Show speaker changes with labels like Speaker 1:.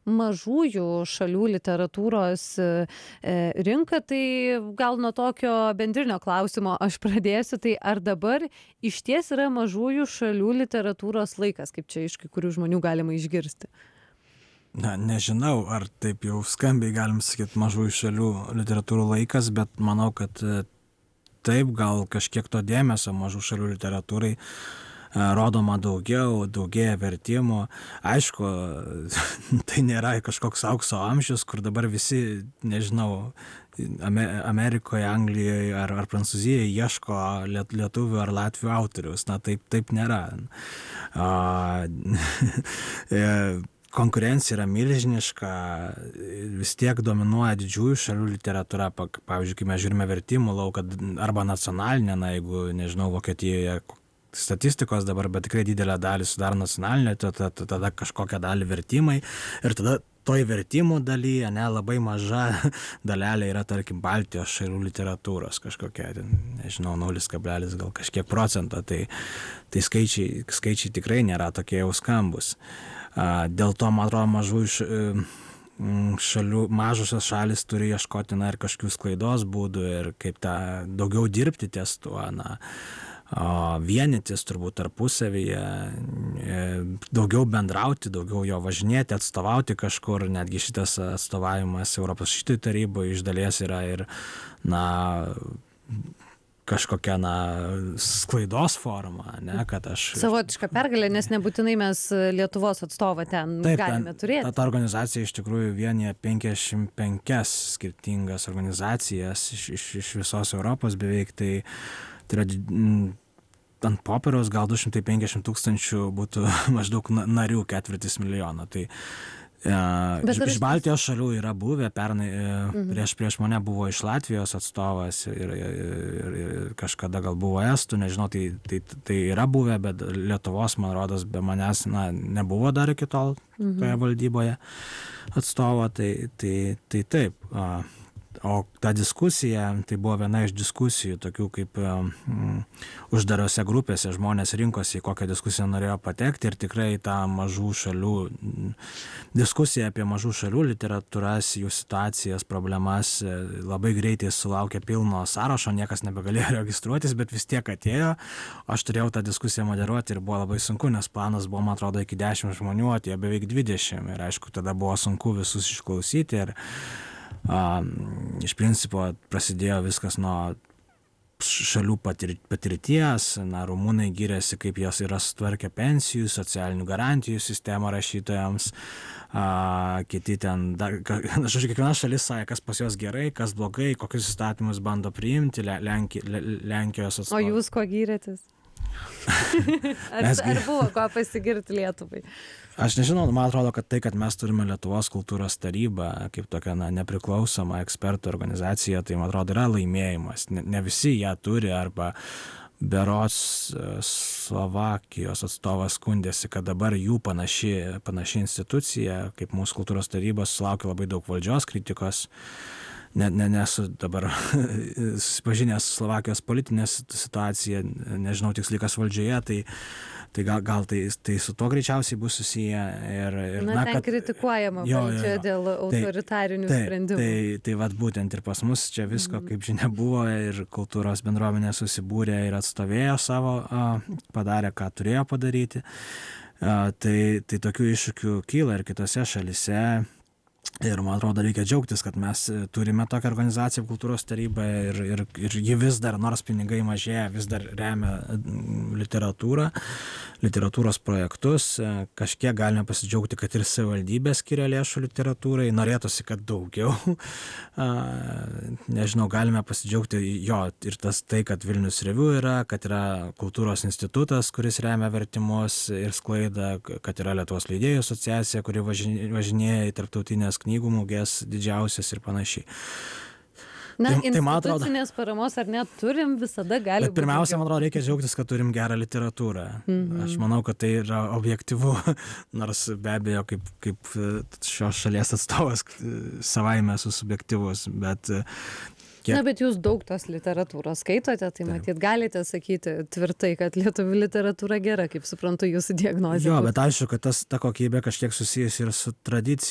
Speaker 1: mažųjų šalių literatūros rinką, tai gal nuo tokio bendrinio klausimo aš pradėsiu. Tai ar dabar išties yra mažųjų šalių literatūros laikas, kaip čia iš kai kurių žmonių galima išgirsti?
Speaker 2: Na, nežinau, ar taip jau skambiai galim sakyti mažųjų šalių literatūrų laikas, bet manau, kad taip, gal kažkiek to dėmesio mažų šalių literatūrai rodoma daugiau, daugėja vertimų. Aišku, tai nėra kažkoks aukso amžius, kur dabar visi, nežinau, Amerikoje, Anglijoje ar Prancūzijoje ieško lietuvių ar latvių autorius. Na, taip nėra. Konkurencija yra milžiniška, vis tiek dominuoja didžiųjų šalių literatūra, pavyzdžiui, kai mes žiūrime vertimų lauką arba nacionalinę, na, jeigu, nežinau, Vokietijoje statistikos dabar, bet tikrai didelę dalį sudaro nacionalinė, tada kažkokią dalį vertimai ir tada toj vertimų dalyje, labai maža dalelė yra, tarkim, Baltijos šalių literatūros kažkokia, nežinau, 0, gal kažkiek procento, tai skaičiai tikrai nėra tokie jau skambus. Dėl to, man atrodo, mažosios šalis turi ieškoti ir kažkokių sklaidos būdų ir kaip daugiau dirbti ties tuo, vienytis turbūt tarpusavyje, daugiau bendrauti, daugiau jo važinėti, atstovauti kažkur, netgi šitas atstovavimas Europos rašytojų taryboje iš dalies yra ir kažkokia sklaidos forma, kad aš...
Speaker 1: Savotiška pergalė, nes nebūtinai mes Lietuvos atstovą ten galime turėti.
Speaker 2: Ta organizacija iš tikrųjų vienyje 55 skirtingas organizacijas iš visos Europos beveik, tai yra ant popieriaus gal 250 000 būtų maždaug narių, 250 000. Tai iš Baltijos šalių yra buvę, pernai prieš mane buvo iš Latvijos atstovas ir kažkada gal buvo estų, nežinau, tai yra buvę, bet Lietuvos, man rodos, be manęs nebuvo dar iki tol toje valdyboje atstovo, tai taip. O ta diskusija, tai buvo viena iš diskusijų, tokių kaip uždarose grupėse žmonės rinkosi, į kokią diskusiją norėjo patekti ir tikrai ta mažų šalių, diskusija apie mažų šalių literatūras, jų situacijas, problemas labai greitai sulaukė pilno sąrašo, niekas nebegalėjo registruotis, bet vis tiek atėjo. Aš turėjau tą diskusiją moderuoti ir buvo labai sunku, nes planas buvo, man atrodo, iki 10 žmonių, atėjo beveik 20 ir aišku, tada buvo sunku visus išklausyti ir iš principo prasidėjo viskas nuo šalių patirties, rumunai giriasi, kaip jos yra sutvarkę pensijų, socialinių garantijų sistemą rašytojams, kiti ten, kiekviena šalis sakė, kas pas jos gerai, kas blogai, kokius įstatymus bando priimti, Lenkijos atstovai.
Speaker 1: O jūs ko gyrėtės? Ar buvo ko pasigirti Lietuvai?
Speaker 2: Aš nežinau, man atrodo, kad tai, kad mes turime Lietuvos kultūros tarybą kaip tokią nepriklausomą ekspertų organizaciją, tai man atrodo yra laimėjimas. Ne visi ją turi, arba berods Slovakijos atstovas skundėsi, kad dabar jų panaši institucija, kaip mūsų kultūros tarybos, sulaukia labai daug valdžios kritikos. Nesu dabar susipažinęs su Slovakijos politinė situacija, nežinau tiksliai kas valdžioje, tai gal tai su to greičiausiai bus susiję.
Speaker 1: Ten kritikuojama valdžia dėl autoritarinių sprendimų.
Speaker 2: Tai vat būtent ir pas mus čia visko, kaip žinia, buvo ir kultūros bendruomenė susibūrė ir atstovėjo savo, padarė, ką turėjo padaryti. Tai tokių iššūkių kyla ir kitose šalise. Ir man atrodo, reikia džiaugtis, kad mes turime tokią organizaciją kultūros tarybą ir ji vis dar, nors pinigai mažėja, vis dar remia literatūros projektus. Kažkiek galime pasidžiaugti, kad ir savivaldybė skiria lėšų literatūrai, norėtųsi, kad daugiau. Nežinau, galime pasidžiaugti ir tai, kad Vilnius Revue yra, kad yra kultūros institutas, kuris remia vertimus ir sklaidą, kad yra Lietuvos leidėjų asociacija, kuri važinėja į tarptautinės knygų mugės didžiausias ir panašiai.
Speaker 1: Institucinės paramos ar net turim, visada gali būti.
Speaker 2: Bet pirmiausia, man atrodo, reikia džiaugtis, kad turim gerą literatūrą. Aš manau, kad tai yra objektyvu, nors be abejo, kaip šios šalies atstovas savaime esu subjektyvus, bet...
Speaker 1: Bet jūs daug tos literatūros skaitote, tai matyt, galite sakyti tvirtai, kad lietuvių literatūra gera, kaip suprantu jūsų diagnozė.
Speaker 2: Bet aišku, kad ta kokybė kažkiek susijusi ir su tradicija.